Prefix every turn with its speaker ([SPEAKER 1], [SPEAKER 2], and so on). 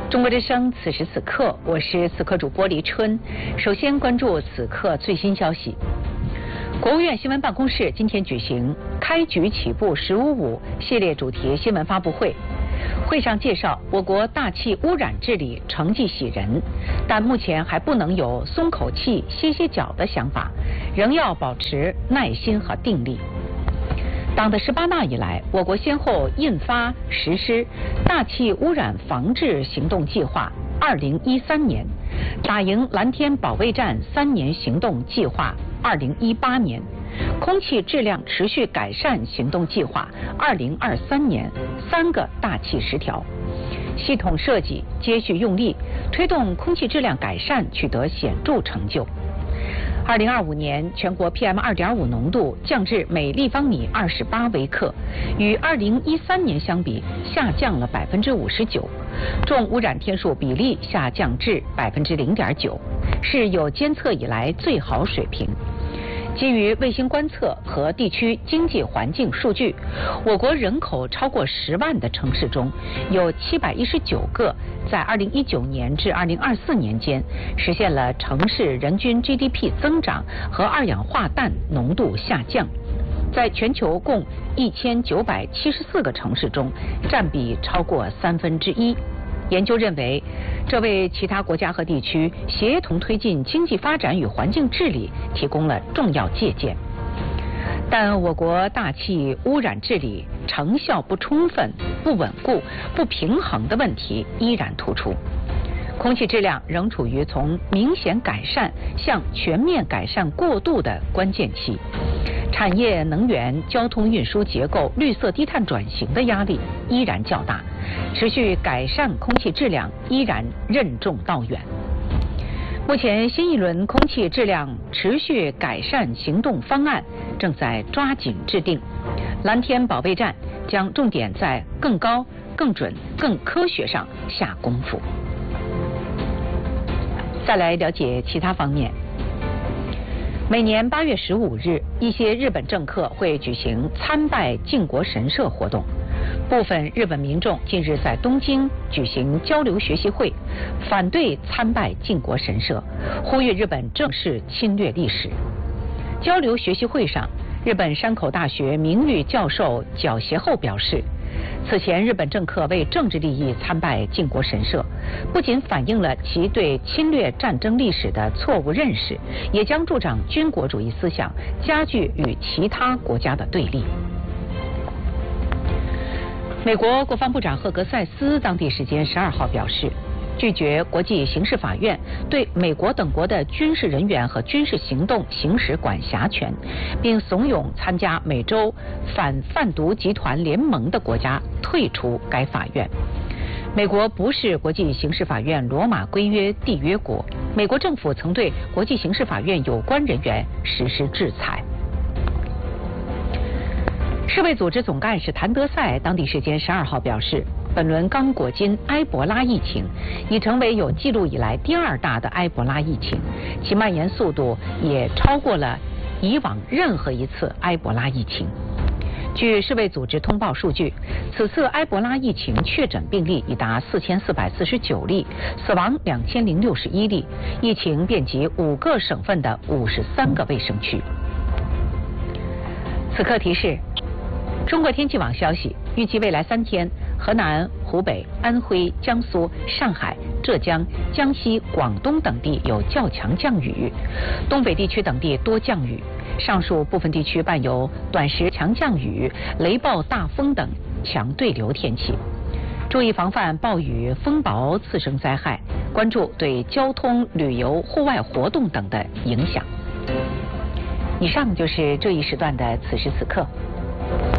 [SPEAKER 1] 中国之声，此时此刻，我是此刻主播黎春。首先关注此刻最新消息。国务院新闻办公室今天举行开局起步“15+5”系列主题新闻发布会。会上介绍，我国大气污染治理成绩喜人，但目前还不能有松口气、歇歇脚的想法，仍要保持耐心和定力。党的18大以来，我国先后印发实施大气污染防治行动计划2013年、打赢蓝天保卫战3年行动计划2018年、空气质量持续改善行动计划2023年3个大气十条，系统设计，接续用力，推动空气质量改善取得显著成就。2025年全国 PM2.5 浓度降至每立方米28微克，与2013年相比下降了59%，重污染天数比例下降至0.9%，是有监测以来最好水平。基于卫星观测和地区经济环境数据，我国人口超过10万的城市中，有719个在2019年至2024年间实现了城市人均 GDP 增长和二氧化氮浓度下降，在全球共1974个城市中占比超过1/3。研究认为，这为其他国家和地区协同推进经济发展与环境治理提供了重要借鉴。但我国大气污染治理成效不充分、不稳固、不平衡的问题依然突出，空气质量仍处于从明显改善向全面改善过渡的关键期，产业、能源、交通运输结构绿色低碳转型的压力依然较大，持续改善空气质量依然任重道远。目前，新一轮空气质量持续改善行动方案正在抓紧制定，蓝天保卫战将重点在更高、更准、更科学上下功夫。再来了解其他方面。每年8月15日，一些日本政客会举行参拜靖国神社活动。部分日本民众近日在东京举行交流学习会，反对参拜靖国神社，呼吁日本正视侵略历史。交流学习会上，日本山口大学名誉教授角协厚表示，此前日本政客为政治利益参拜靖国神社，不仅反映了其对侵略战争历史的错误认识，也将助长军国主义思想，加剧与其他国家的对立。美国国防部长赫格塞斯当地时间12号表示，拒绝国际刑事法院对美国等国的军事人员和军事行动行使管辖权，并怂恿参加美洲反贩毒集团联盟的国家退出该法院。美国不是国际刑事法院罗马规约缔约国，美国政府曾对国际刑事法院有关人员实施制裁。世卫组织总干事谭德赛当地时间12号表示，本轮刚果金埃博拉疫情已成为有记录以来第2大的埃博拉疫情，其蔓延速度也超过了以往任何一次埃博拉疫情。据世卫组织通报数据，此次埃博拉疫情确诊病例已达4449例，死亡2061例，疫情遍及5个省份的53个卫生区。此刻提示，中国天气网消息，预计未来3天，河南、湖北、安徽、江苏、上海、浙江、江西、广东等地有较强降雨，东北地区等地多降雨，上述部分地区伴有短时强降雨、雷暴、大风等强对流天气，注意防范暴雨、风雹次生灾害，关注对交通、旅游、户外活动等的影响。以上就是这一时段的此时此刻。